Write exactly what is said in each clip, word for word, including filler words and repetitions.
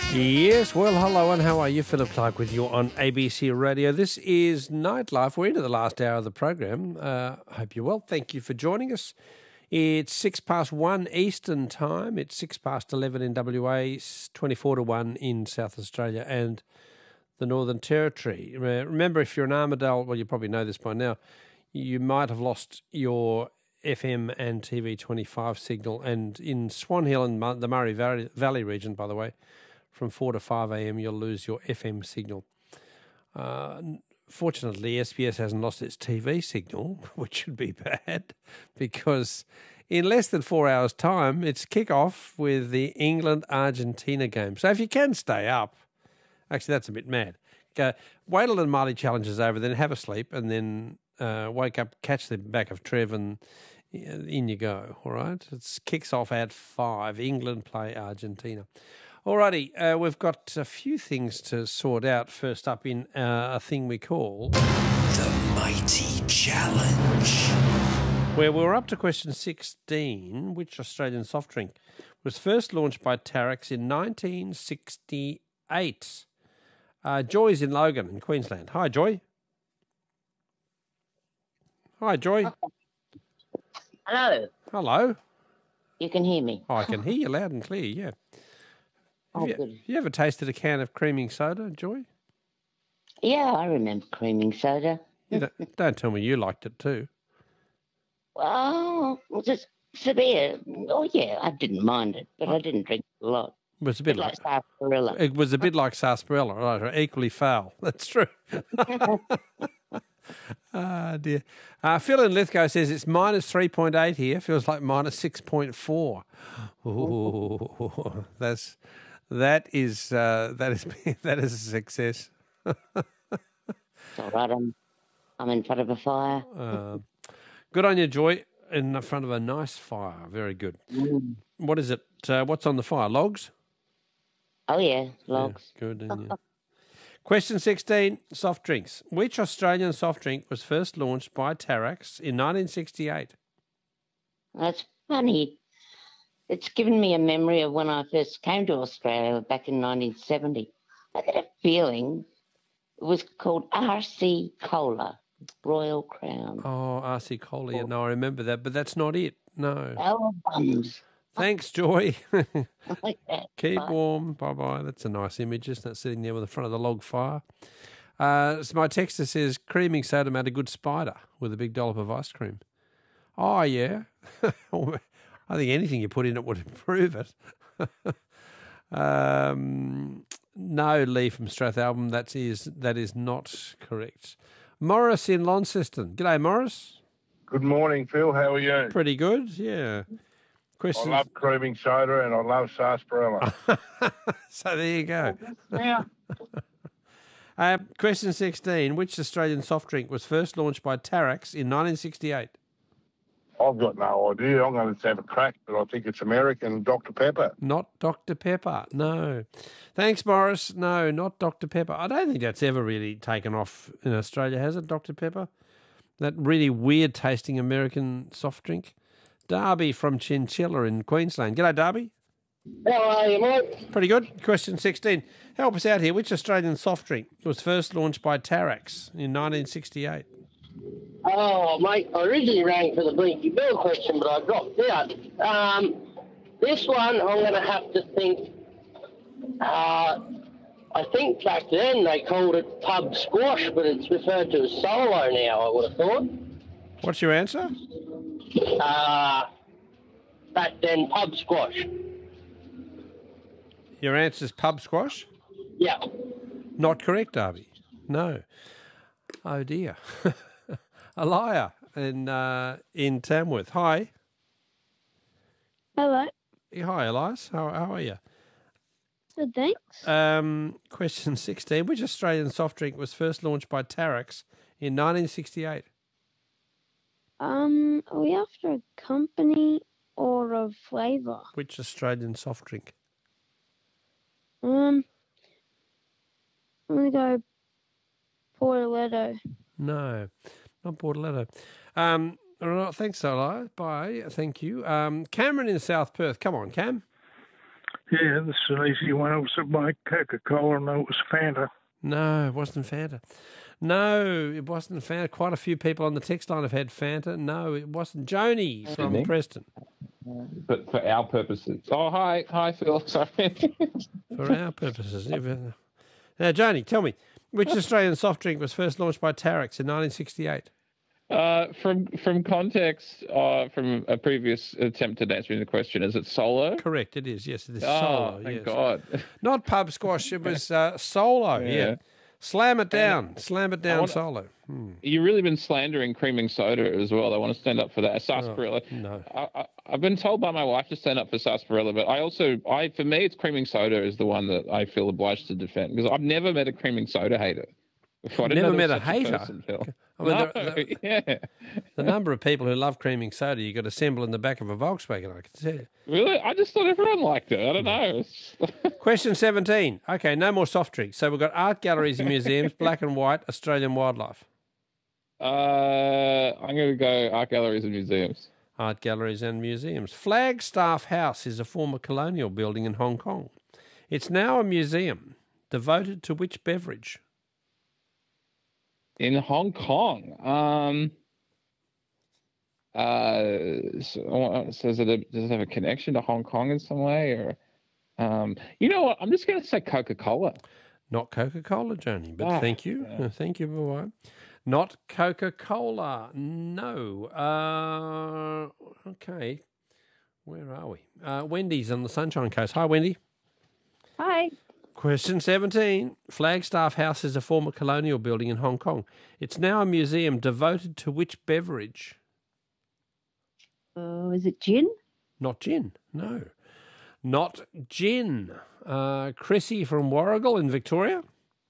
Yes, well, hello and how are you? Philip Clark with you on A B C Radio. This is Nightlife. We're into the last hour of the program. Uh, hope you're well. Thank you for joining us. It's six past one Eastern time. It's six past eleven in W A, twenty-four to one in South Australia and the Northern Territory. Remember, if you're an Armidale, well, you probably know this by now, you might have lost your F M and T V twenty-five signal. And in Swan Hill and the Murray Valley region, by the way, from four to five a.m. you'll lose your F M signal. Uh, fortunately, S B S hasn't lost its T V signal, which would be bad, because in less than four hours' time, it's kick-off with the England-Argentina game. So if you can stay up, actually that's a bit mad, go, wait till the Marley Challenge is over, then have a sleep, and then uh, wake up, catch the back of Trev, and in you go, all right? It kicks off at five. England play Argentina. Alrighty, uh, we've got a few things to sort out. First up in uh, a thing we call The Mighty Challenge, where we're up to question sixteen. Which Australian soft drink was first launched by Tarex in nineteen sixty-eight? Uh, Joy's in Logan in Queensland. Hi, Joy. Hi, Joy. Hello. Hello. You can hear me. Oh, I can hear you loud and clear, yeah. Oh, Have you, good. you ever tasted a can of creaming soda, Joy? Yeah, I remember creaming soda. You don't, don't tell me you liked it too. Well, it was just severe. Oh, yeah, I didn't mind it, but I didn't drink a lot. It was a bit Bit like, like sarsaparilla. it was a bit like sarsaparilla, right? Equally foul. That's true. Ah, dear. Uh, Phil in Lithgow says it's minus three point eight here. Feels like minus six point four. Ooh, that's that is uh, that is that is a success. It's all right, I'm, I'm in front of a fire. Uh, good on you, Joy. In front of a nice fire. Very good. Mm. What is it? Uh, what's on the fire? Logs? Oh, yeah, logs. Yeah, good. And, yeah. Question sixteen, soft drinks. Which Australian soft drink was first launched by Tarex in nineteen sixty-eight? That's funny. It's given me a memory of when I first came to Australia back in nineteen seventy. I get a feeling it was called R C Cola, Royal Crown. Oh, R C Cola. Yeah, no, I remember that, but that's not it. No. Oh, bums. Thanks, Joy. Like that. Keep Bye. warm. Bye-bye. That's a nice image, isn't it, sitting there with the front of the log fire. Uh, so my texter says, creaming soda made a good spider with a big dollop of ice cream. Oh, yeah. I think anything you put in it would improve it. um, no, Lee from Strathalbyn, that is, that is not correct. Morris in Launceston. G'day, Morris. Good morning, Phil. How are you? Pretty good, yeah. Questions? I love creaming soda and I love sarsaparilla. So there you go. uh, question sixteen. Which Australian soft drink was first launched by Tarex in nineteen sixty-eight? I've got no idea. I'm going to have a crack, but I think it's American Doctor Pepper. Not Doctor Pepper, no. Thanks, Morris. No, not Doctor Pepper. I don't think that's ever really taken off in Australia, has it, Doctor Pepper? That really weird-tasting American soft drink. Darby from Chinchilla in Queensland. G'day, Darby. How are you, mate? Pretty good. Question sixteen. Help us out here. Which Australian soft drink was first launched by Tarex in nineteen sixty-eight? Oh, mate, I originally rang for the Blinky Bill question, but I dropped out. Um, this one, I'm going to have to think. Uh, I think back then they called it pub squash, but it's referred to as solo now, I would have thought. What's your answer? Uh, back then, pub squash. Your answer's pub squash? Yeah. Not correct, Darby. No. Oh, dear. A liar in, uh, in Tamworth. Hi. Hello. Hi, Elias. How, how are you? Good, thanks. Um, question sixteen. Which Australian soft drink was first launched by Tarex in nineteen sixty-eight? Um, are we after a company or a flavour? Which Australian soft drink? Um, I'm going to go Portoletto. No, not Portoletto. Um, all right, thanks, Eli. Bye. Thank you. Um, Cameron in South Perth. Come on, Cam. Yeah, this is an easy one. It was by Coca-Cola, and it was Fanta. No, it wasn't Fanta. No, it wasn't Fanta. Quite a few people on the text line have had Fanta. No, it wasn't. Joni from Sydney. Preston. But for our purposes. Oh, hi. Hi, Phil. Sorry. For our purposes. Now, Joni, tell me, which Australian soft drink was first launched by Tarex in nineteen sixty-eight? Uh, from from context, uh, from a previous attempt at answering the question, is it Solo? Correct, it is. Yes, it is Oh, Solo. thank yes. God. Not pub squash, it was uh, Solo, yeah. Yeah. Slam it down. Slam it down, wanna- Solo. Hmm. You've really been slandering creaming soda as well. I want to stand up for that. Sarsaparilla. Oh, no. I, I, I've been told by my wife to stand up for sarsaparilla, but I also, I for me, it's creaming soda is the one that I feel obliged to defend because I've never met a creaming soda hater. Before. I didn't Never know there met a was such hater? person, Phil. I mean, no, there- there- yeah. The number of people who love creaming soda you got to assemble in the back of a Volkswagen, I can tell you. Really? I just thought everyone liked it. I don't know. It's- Question seventeen. Okay, no more soft drinks. So we've got art galleries and museums, black and white, Australian wildlife. uh, I'm going to go art galleries and museums. Art galleries and museums. Flagstaff House is a former colonial building in Hong Kong. It's now a museum devoted to which beverage? In Hong Kong. Um, uh, so, so is it a, does it have a connection to Hong Kong in some way? Or, um, you know what? I'm just going to say Coca-Cola. Not Coca-Cola, Johnny, but Ah, thank you. yeah. Uh, Thank you, boy. Not Coca-Cola. No. Uh, okay. Where are we? Uh, Wendy's on the Sunshine Coast. Hi, Wendy. Hi. Question seventeen. Flagstaff House is a former colonial building in Hong Kong. It's now a museum devoted to which beverage? Oh, is it gin? Not gin. No. Not gin. Uh, Chrissy from Warrigal in Victoria.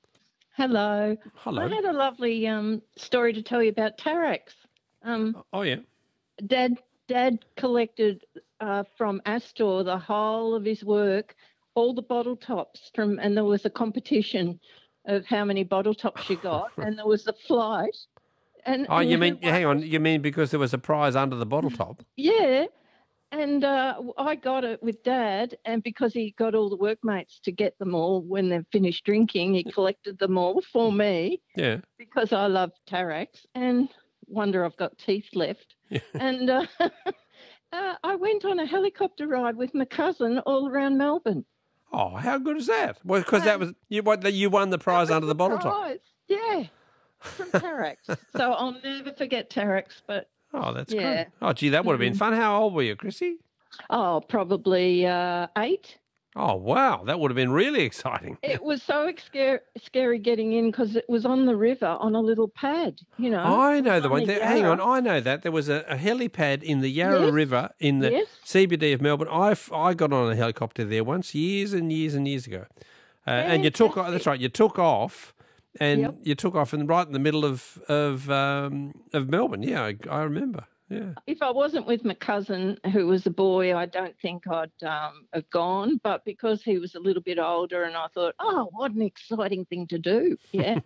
Hello. Hello. I had a lovely um, story to tell you about Tarex. Um, Oh, yeah. Dad, Dad collected uh, from Astor the whole of his work, all the bottle tops from, and there was a competition of how many bottle tops you got, and there was a flight. And Oh, and you mean, know what? hang on, you mean because there was a prize under the bottle top? Yeah. And uh, I got it with Dad, and because he got all the workmates to get them all when they finished drinking, he collected them all for me Yeah. because I love Tarex and wonder I've got teeth left. And uh, uh, I went on a helicopter ride with my cousin all around Melbourne. Oh, how good is that? Well, because that was you. What you won the prize under the bottle top. Prize, yeah, from Tarex. So I'll never forget Tarex, but Oh, that's Yeah. good. Oh, gee, that would have been Mhm. fun. How old were you, Chrissy? oh, probably uh, eight. Oh, wow, that would have been really exciting. It was so scary, scary getting in because it was on the river on a little pad, you know. I know the on one. the There, hang on, Yarra. I know that there was a, a helipad in the Yarra Yes. River in the Yes. C B D of Melbourne. I f- I got on a helicopter there once, years and years and years ago, uh, and you took. That's right, you took off, and Yep. you took off in right in the middle of of um, of Melbourne. Yeah, I, I remember. Yeah. If I wasn't with my cousin, who was a boy, I don't think I'd um, have gone. But because he was a little bit older, and I thought, oh, what an exciting thing to do. Yeah.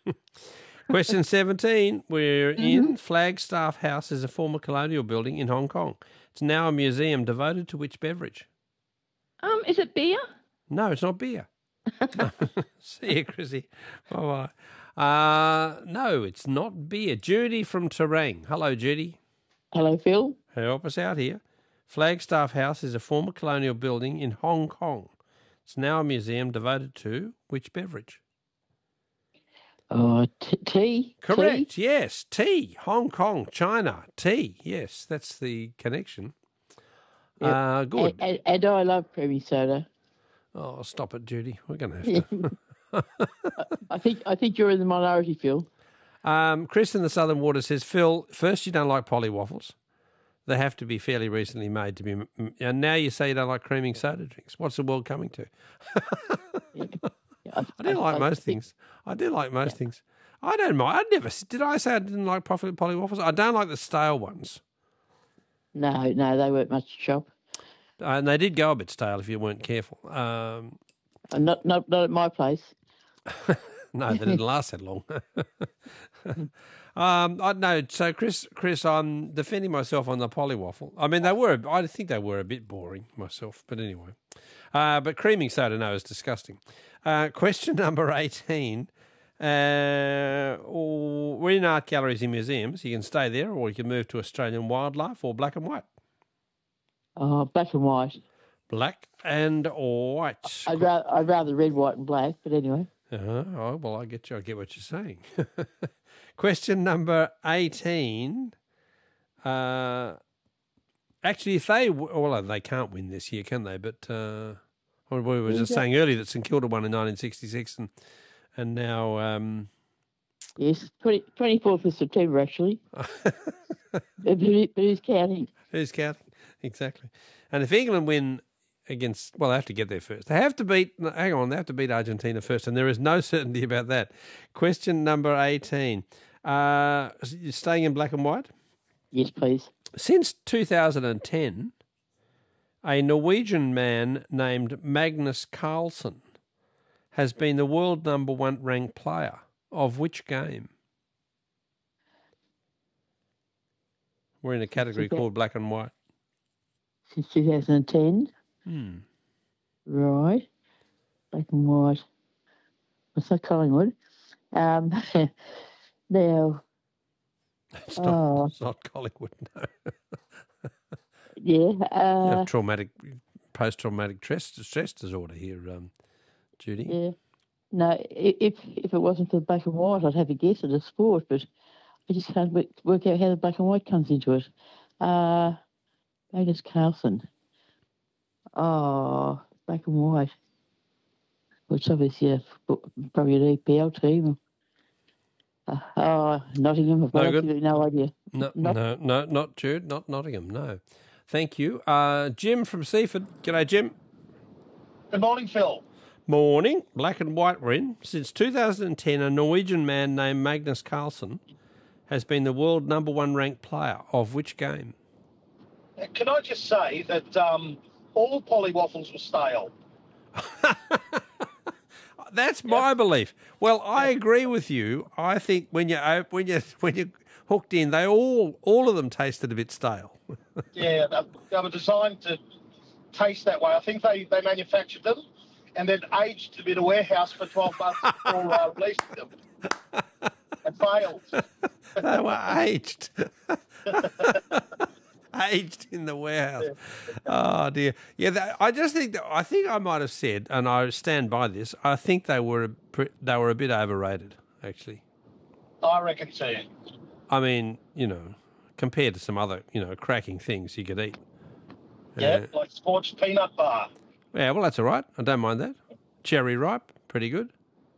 Question seventeen. We're Mm-hmm. in Flagstaff House is a former colonial building in Hong Kong. It's now a museum devoted to which beverage? um, is it beer? No, it's not beer. No. See you, Chrissy. Bye bye. Uh, no, it's not beer. Judy from Terang. Hello, Judy. Hello, Phil. Help us out here. Flagstaff House is a former colonial building in Hong Kong. It's now a museum devoted to which beverage? Oh, t- tea. Correct. Tea? Yes, tea. Hong Kong, China, tea. Yes, that's the connection. Yep. Uh, good. And, and I love creamy soda. Oh, stop it, Judy. We're going to have to. I think I think you're in the minority, Phil. Um, Chris in the Southern Water says, Phil, first you don't like polly waffles. They have to be fairly recently made to be. And now you say you don't like creaming soda drinks. What's the world coming to? I, I do like most things. I do like most things. I don't mind. I never did. I say I didn't like polly polly waffles. I don't like the stale ones, No, no, they weren't much chop. uh, and they did go a bit stale if you weren't careful. Um, Uh, Not not not at my place. No, they didn't last that long. um, I no. So, Chris, Chris, I'm defending myself on the polywaffle. I mean, they were. I think they were a bit boring myself, but anyway. Uh, but creaming soda, no, is disgusting. Uh, question number eighteen. Uh, we're in art galleries and museums. You can stay there, or you can move to Australian wildlife or black and white. Oh, black and white. Black and white. I'd rather, I'd rather red, white, and black, but anyway. Uh-huh. Oh, well, I get you. I get what you're saying. Question number eighteen. Uh, actually, if they, well, they can't win this year, can they? But uh, we were just saying earlier that St Kilda won in nineteen sixty-six, and and now. Um, yes, twenty-fourth of September, actually. but, who, but who's counting? Who's counting? Exactly. And if England win against, well, they have to get there first. They have to beat, hang on, they have to beat Argentina first, and there is no certainty about that. Question number eighteen. Uh, you're staying in black and white? Yes, please. Since two thousand ten, a Norwegian man named Magnus Carlsen has been the world number one ranked player of which game? We're in a category called black and white. Since two thousand ten? Hmm. Right. Black and white. What's that, Collingwood? Um, now... It's not, oh, it's not Collingwood, no. yeah. You Uh, have traumatic, post-traumatic stress, stress disorder here, um, Judy. yeah. No, i- if if it wasn't for the black and white, I'd have a guess at a sport, but I just can't work, work out how the black and white comes into it. Uh, Magnus Carlsen. Oh, black and white. Which obviously a, probably an E P L team. Uh, oh, Nottingham. I've got No good? absolutely no idea. No, Not- no, no, not Jude, not Nottingham, no. Thank you. Uh, Jim from Seaford. G'day, Jim. Good morning, Phil. Morning. Black and white we're in. Since two thousand ten, a Norwegian man named Magnus Carlsen has been the world number one ranked player of which game? Can I just say that um, all polywaffles were stale? That's my belief. Well, I agree with you. I think when you when you when you hooked in, they all all of them tasted a bit stale. Yeah, they, they were designed to taste that way. I think they, they manufactured them and then aged them in a warehouse for twelve months before uh, releasing them. And failed. They were aged. Aged in the warehouse. Oh dear. Yeah, that, I just think that, I think I might have said, and I stand by this. I think they were a, pre- they were a bit overrated, actually. I reckon too. I mean, you know, compared to some other, you know, cracking things you could eat. Yeah, Uh, like Sports Peanut Bar. yeah, well, that's all right. I don't mind that. Cherry ripe, pretty good.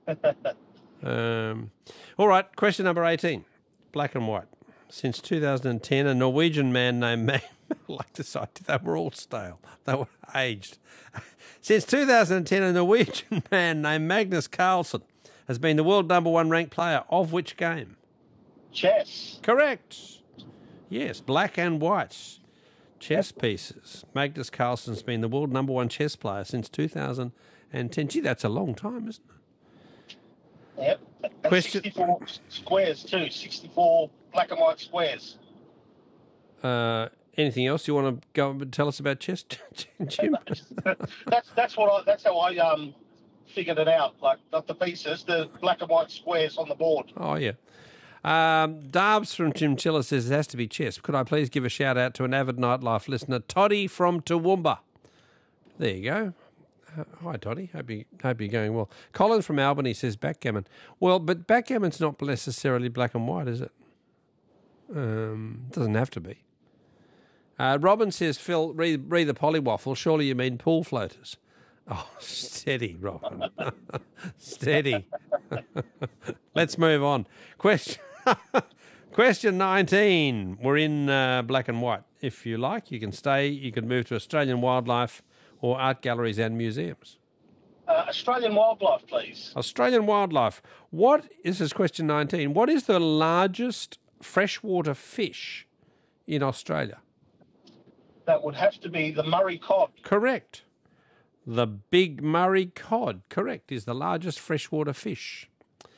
Um, all right, question number eighteen. Black and white. Since two thousand ten, a Norwegian man named Mag- like this idea, they were all stale. They were aged. Since two thousand ten, a Norwegian man named Magnus Carlsen has been the world number one ranked player of which game? Chess. Correct. Yes, black and white. Chess pieces. Magnus Carlsen's been the world number one chess player since two thousand ten. Gee, that's a long time, isn't it? Yep. And Question- sixty-four squares too. sixty-four black and white squares. Uh, anything else you want to go and tell us about chess, Jim? that's that's what I that's how I um figured it out. Like not the pieces, the black and white squares on the board. Oh, yeah. Um, Darbs from Chimchilla says it has to be chess. Could I please give a shout out to an avid nightlife listener, Toddy from Toowoomba? There you go. Uh, hi, Toddy. Hope, you, hope you're going well. Colin from Albany says backgammon. Well, but backgammon's not necessarily black and white, is it? Um, doesn't have to be. Uh, Robin says, Phil, read, read the polywaffle. Surely you mean pool floaters. Oh, steady, Robin. Steady. Let's move on. Question Question nineteen. We're in uh, black and white. If you like, you can stay. You can move to Australian wildlife or art galleries and museums. Uh, Australian wildlife, please. Australian wildlife. What, this is question nineteen. What is the largest freshwater fish in Australia? That would have to be the Murray cod. Correct. The big Murray cod, correct, is the largest freshwater fish.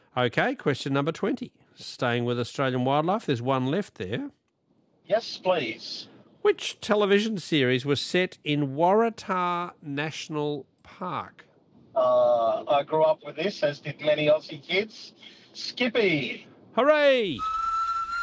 Okay, question number twenty. Staying with Australian wildlife, there's one left there. Yes, please. Which television series was set in Waratah National Park? Uh, I grew up with this, as did many Aussie kids. Skippy. Hooray!